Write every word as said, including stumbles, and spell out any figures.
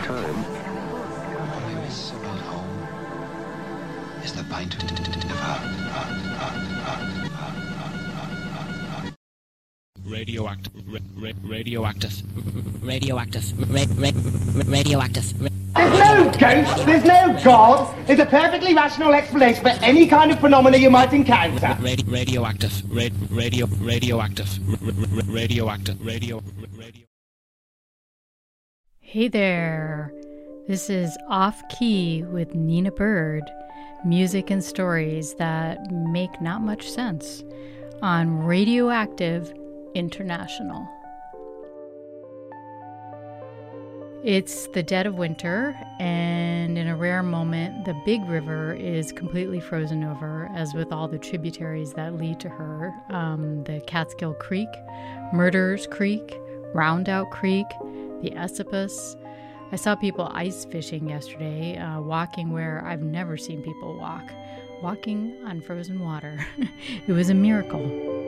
time. What I miss about home is the pint of radioactive, ra- radioactive, radioactive, ra- ra- radioactive. There's no ghost, there's no God. There's a perfectly rational explanation for any kind of phenomena you might encounter. Radio, radioactive, ra- radio, radioactive, ra- ra- radioactive, radio, radio. Hey there, this is Off Key with Nina Bird, music and stories that make not much sense on Radioactive International. It's the dead of winter, and in a rare moment, the big river is completely frozen over, as with all the tributaries that lead to her. Um, the Catskill Creek, Murderers Creek, Roundout Creek, the Esopus. I saw people ice fishing yesterday, uh, walking where I've never seen people walk, walking on frozen water. It was a miracle.